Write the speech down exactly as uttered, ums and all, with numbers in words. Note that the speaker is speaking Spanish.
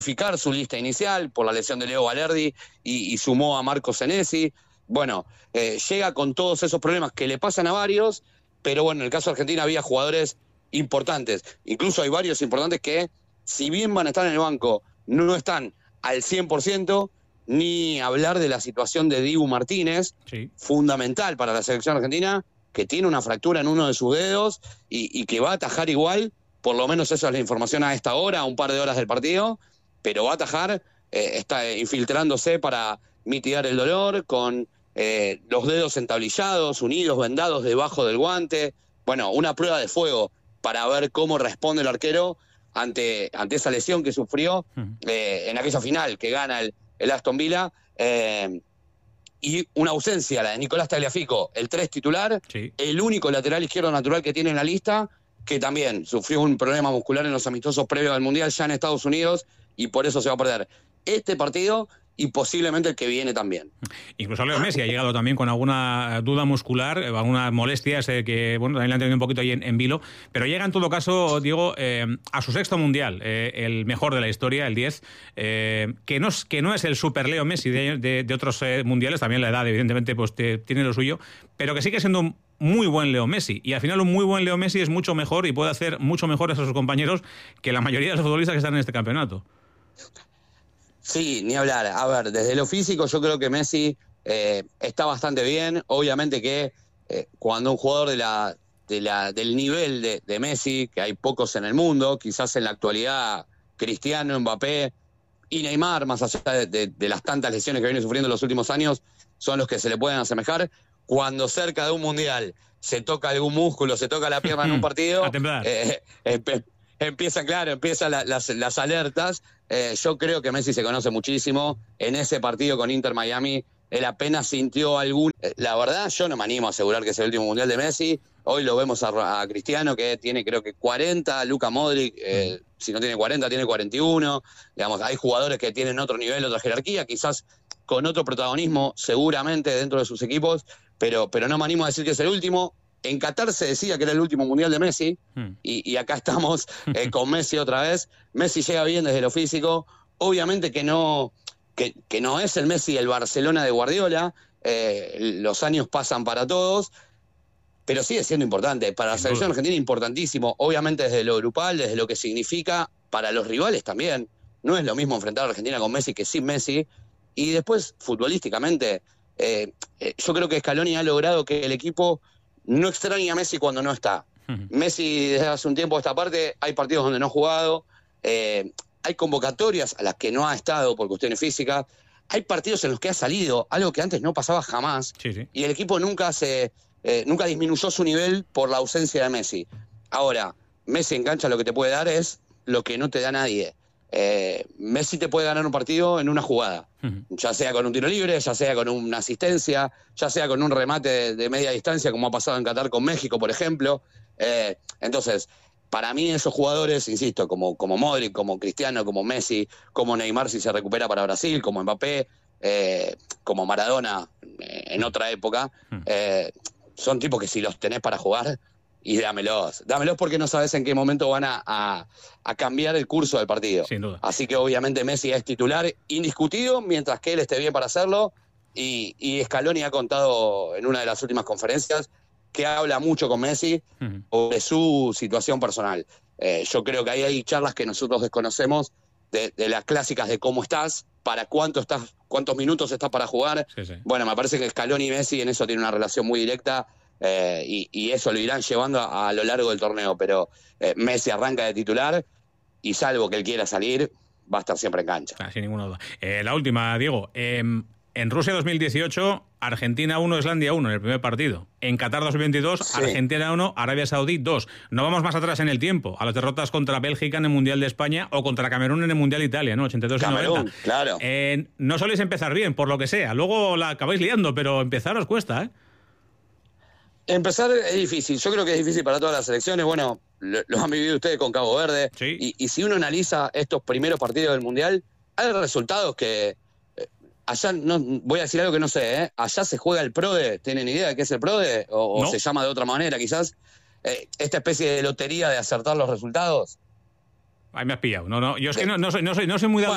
modificar su lista inicial por la lesión de Leo Valerdi y, y sumó a Marco Senesi. Bueno, eh, llega con todos esos problemas que le pasan a varios, pero bueno, en el caso de Argentina había jugadores importantes. Incluso hay varios importantes que, si bien van a estar en el banco, no están al cien por ciento, ni hablar de la situación de Dibu Martínez, sí. fundamental para la selección argentina, que tiene una fractura en uno de sus dedos y, y que va a atajar igual, por lo menos esa es la información a esta hora, a un par de horas del partido, pero va a atajar, eh, está infiltrándose para mitigar el dolor, con eh, los dedos entablillados, unidos, vendados debajo del guante. Bueno, una prueba de fuego para ver cómo responde el arquero ante, ante esa lesión que sufrió eh, en aquella final que gana el, el Aston Villa. Eh, y una ausencia, la de Nicolás Tagliafico, el tres titular, sí. el único lateral izquierdo natural que tiene en la lista, que también sufrió un problema muscular en los amistosos previos al Mundial ya en Estados Unidos, y por eso se va a perder este partido y posiblemente el que viene también. Incluso Leo Messi ha llegado también con alguna duda muscular, algunas molestias eh, que, bueno, también le han tenido un poquito ahí en, en vilo, pero llega en todo caso, Diego, eh, a su sexto Mundial, eh, el mejor de la historia, el diez, eh, que, no es, que no es el super Leo Messi de, de, de otros eh, mundiales, también la edad evidentemente pues te, tiene lo suyo, pero que sigue siendo un muy buen Leo Messi, y al final un muy buen Leo Messi es mucho mejor y puede hacer mucho mejores a sus compañeros que la mayoría de los futbolistas que están en este campeonato. Sí, ni hablar. A ver, desde lo físico yo creo que Messi eh, está bastante bien. Obviamente que eh, cuando un jugador de la, de la, del nivel de, de Messi, que hay pocos en el mundo, quizás en la actualidad Cristiano, Mbappé y Neymar, más allá de, de, de las tantas lesiones que viene sufriendo en los últimos años, son los que se le pueden asemejar. Cuando cerca de un mundial se toca algún músculo, se toca la pierna en un partido, eh, eh, empiezan, claro, empiezan la, las, las alertas. Eh, yo creo que Messi se conoce muchísimo. En ese partido con Inter Miami, él apenas sintió algún... Eh, la verdad, yo no me animo a asegurar que es el último mundial de Messi. Hoy lo vemos a, a Cristiano, que tiene creo que cuarenta, Luka Modric, eh, mm. si no tiene cuarenta, tiene cuarenta y uno. Digamos, hay jugadores que tienen otro nivel, otra jerarquía, quizás con otro protagonismo, seguramente dentro de sus equipos, pero, pero no me animo a decir que es el último. En Qatar se decía que era el último mundial de Messi, hmm. y, y acá estamos eh, con Messi otra vez. Messi llega bien desde lo físico, obviamente que no, que, que no es el Messi del Barcelona de Guardiola, eh, los años pasan para todos, pero sigue siendo importante. Para la selección argentina importantísimo, obviamente desde lo grupal, desde lo que significa para los rivales también. No es lo mismo enfrentar a Argentina con Messi que sin Messi, y después futbolísticamente, eh, eh, yo creo que Scaloni ha logrado que el equipo no extraña a Messi cuando no está. Uh-huh. Messi desde hace un tiempo a esta parte, hay partidos donde no ha jugado, eh, hay convocatorias a las que no ha estado por cuestiones físicas, hay partidos en los que ha salido, algo que antes no pasaba jamás, sí, sí. y el equipo nunca se eh, nunca disminuyó su nivel por la ausencia de Messi. Ahora, Messi en cancha lo que te puede dar es lo que no te da nadie. Eh, Messi te puede ganar un partido en una jugada, uh-huh. ya sea con un tiro libre, ya sea con una asistencia, ya sea con un remate de, de media distancia, como ha pasado en Qatar con México, por ejemplo. Eh, entonces, para mí esos jugadores, insisto, como, como Modric, como Cristiano, como Messi, como Neymar si se recupera para Brasil, como Mbappé, eh, como Maradona eh, en otra época, uh-huh. eh, son tipos que si los tenés para jugar, y dámelos, dámelos porque no sabes en qué momento van a, a, a cambiar el curso del partido. Sin duda. Así que obviamente Messi es titular indiscutido mientras que él esté bien para hacerlo, y, y Scaloni ha contado en una de las últimas conferencias que habla mucho con Messi uh-huh. sobre su situación personal. Eh, yo creo que ahí hay charlas que nosotros desconocemos de, de las clásicas de cómo estás, para cuánto estás, cuántos minutos estás para jugar. Sí, sí. Bueno, me parece que Scaloni y Messi en eso tienen una relación muy directa. Eh, y, y eso lo irán llevando a, a lo largo del torneo, pero eh, Messi arranca de titular y salvo que él quiera salir, va a estar siempre en cancha. Ah, sin ninguna duda. Eh, la última, Diego. Eh, en Rusia dos mil dieciocho, Argentina uno, Islandia uno en el primer partido. En Qatar dos mil veintidós, sí. Argentina uno, Arabia Saudí dos. No vamos más atrás en el tiempo, a las derrotas contra Bélgica en el Mundial de España o contra Camerún en el Mundial de Italia, ¿no? ochenta y dos y noventa. Claro. Eh, no soléis empezar bien, por lo que sea. Luego la acabáis liando, pero empezar os cuesta, ¿eh? Empezar es difícil, yo creo que es difícil para todas las selecciones. Bueno, lo, lo han vivido ustedes con Cabo Verde, sí. y, y si uno analiza estos primeros partidos del Mundial, hay resultados que eh, allá, no voy a decir algo que no sé, ¿eh? Allá se juega el PRODE, ¿tienen idea de qué es el PRODE? O, o no. Se llama de otra manera quizás, eh, esta especie de lotería de acertar los resultados. Ahí me has pillado, no, no, yo es que no, no soy, no soy, no soy muy dado